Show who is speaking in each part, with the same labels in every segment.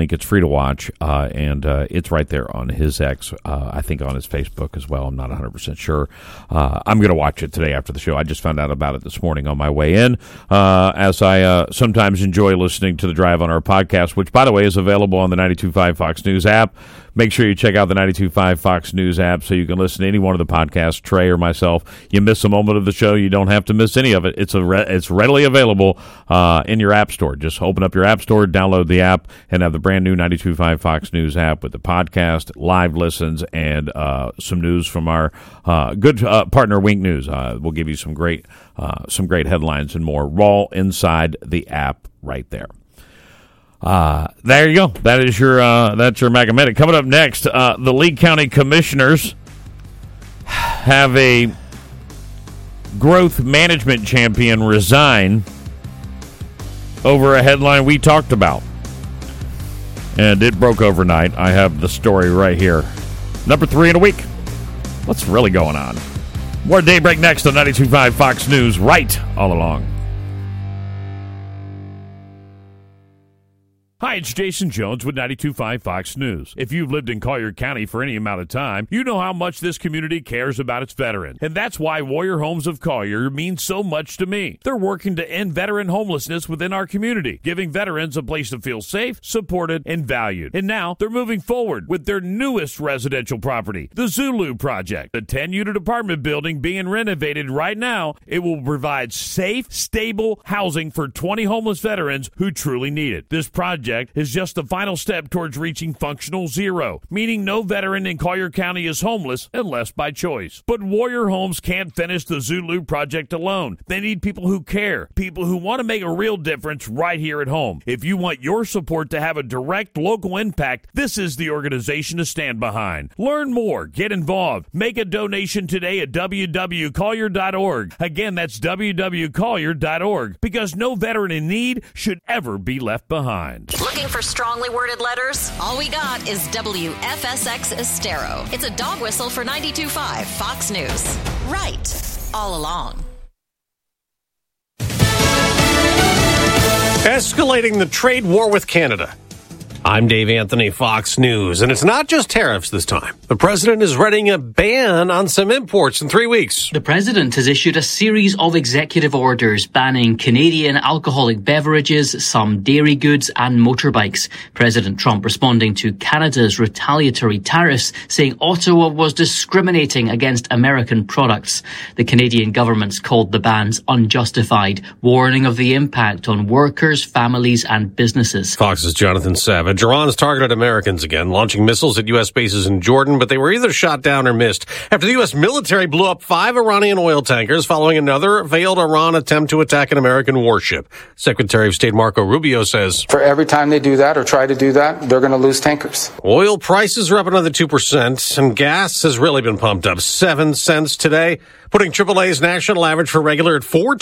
Speaker 1: link. It's free to watch, and it's right there on his X. I think on his Facebook as well. I'm not 100% sure. I'm going to watch it today after the show. I just found out about it this morning on my way in, as I sometimes enjoy listening to The Drive on our podcast, which, by the way, is available on the 92.5 Fox News app. Make sure you check out the 92.5 Fox News app so you can listen to any one of the podcasts, Trey or myself. You miss a moment of the show, you don't have to miss any of it. It's readily available in your app store. Just open up your app store, download the app, and have the brand new 92.5 Fox News app with the podcast, live listens, and some news from our good partner, Wink News. We'll give you some great headlines and more, raw inside the app right there. There you go. That's your Mega Minute. Coming up next, the Lee County Commissioners have a growth management champion resign over a headline we talked about. And it broke overnight. I have the story right here. Number 3 in a week. What's really going on? More Daybreak next on 92.5 Fox News, right all along. Hi, it's Jason Jones with 92.5 Fox News. If you've lived in Collier County for any amount of time, you know how much this community cares about its veterans. And that's why Warrior Homes of Collier means so much to me. They're working to end veteran homelessness within our community, giving veterans a place to feel safe, supported, and valued. And now they're moving forward with their newest residential property, the Zulu Project. The 10-unit apartment building being renovated right now. It will provide safe, stable housing for 20 homeless veterans who truly need it. This project is just the final step towards reaching functional zero, meaning no veteran in Collier County is homeless unless by choice. But Warrior Homes can't finish the Zulu Project alone. They need people who care, people who want to make a real difference right here at home. If you want your support to have a direct local impact, this is the organization to stand behind. Learn more, get involved, make a donation today at www.collier.org. Again, that's www.collier.org, because no veteran in need should ever be left behind.
Speaker 2: Looking for strongly worded letters? All we got is WFSX Estero. It's a dog whistle for 92.5 Fox News. Right all along.
Speaker 3: Escalating the trade war with Canada. I'm Dave Anthony, Fox News, and it's not just tariffs this time. The president is readying a ban on some imports in 3 weeks.
Speaker 4: The president has issued a series of executive orders banning Canadian alcoholic beverages, some dairy goods, and motorbikes. President Trump responding to Canada's retaliatory tariffs, saying Ottawa was discriminating against American products. The Canadian government's called the bans unjustified, warning of the impact on workers, families, and businesses.
Speaker 3: Fox's Jonathan Savage. Iran has targeted Americans again, launching missiles at U.S. bases in Jordan, but they were either shot down or missed after the U.S. military blew up 5 Iranian oil tankers following another failed Iran attempt to attack an American warship. Secretary of State Marco Rubio says,
Speaker 5: for every time they do that or try to do that, they're going to lose tankers.
Speaker 3: Oil prices are up another 2%, and gas has really been pumped up 7 cents today, putting AAA's national average for regular at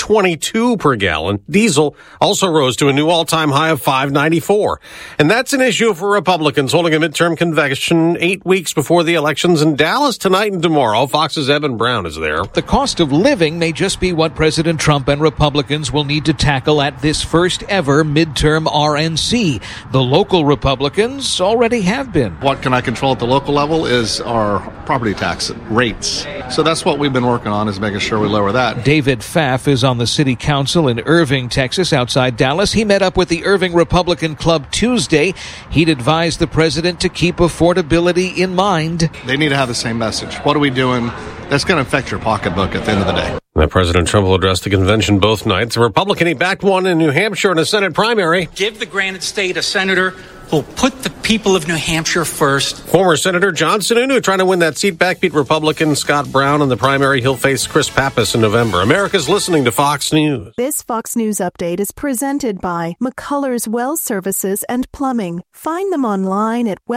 Speaker 3: $4.22 per gallon. Diesel also rose to a new all-time high of $5.94. And that's an issue for Republicans holding a midterm convention 8 weeks before the elections in Dallas tonight and tomorrow. Fox's Evan Brown is there.
Speaker 6: The cost of living may just be what President Trump and Republicans will need to tackle at this first ever midterm RNC. The local Republicans already have been.
Speaker 7: What can I control at the local level is our property tax rates. So that's what we've been working on, is making sure we lower that.
Speaker 6: David Pfaff is on the city council in Irving, Texas, outside Dallas. He met up with the Irving Republican Club Tuesday. He'd advised the president to keep affordability in mind.
Speaker 7: They need to have the same message. What are we doing that's going to affect your pocketbook at the end of the day?
Speaker 3: Now, President Trump will address the convention both nights. A Republican, he backed one in New Hampshire in a Senate primary.
Speaker 8: Give the granite state a senator who'll put the people of New Hampshire first.
Speaker 3: Former Senator John Sununu trying to win that seat back, beat Republican Scott Brown in the primary. He'll face Chris Pappas in November. America's listening to Fox News.
Speaker 9: This Fox News update is presented by McCullers Well Services and Plumbing. Find them online at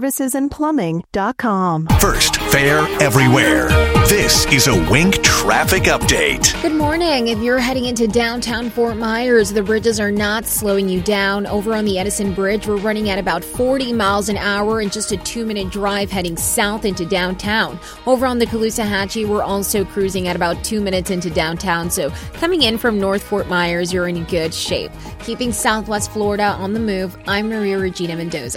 Speaker 9: wellservicesandplumbing.com.
Speaker 10: First, fair everywhere. This is a Wink traffic update.
Speaker 11: Good morning. If you're heading into downtown Fort Myers, the bridges are not slowing you down. Over on the Edison Bridge, we're running at about 40 miles an hour and just a 2-minute drive heading south into downtown. Over on the Caloosahatchee, we're also cruising at about 2 minutes into downtown. So coming in from North Fort Myers, you're in good shape. Keeping Southwest Florida on the move, I'm Maria Regina Mendoza.